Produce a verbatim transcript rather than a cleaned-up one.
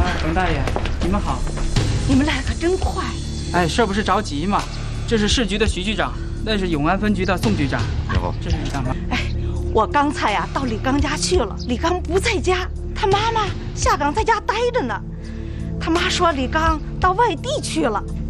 冯大爷，你们好。 你们来可真快。 哎，事儿不是着急嘛。这是市局的徐局长，那是永安分局的宋局长。 你好。 这是李大妈。 哎，我刚才呀到李刚家去了，李刚不在家，他妈妈下岗在家待着呢。他妈说李刚到外地去了。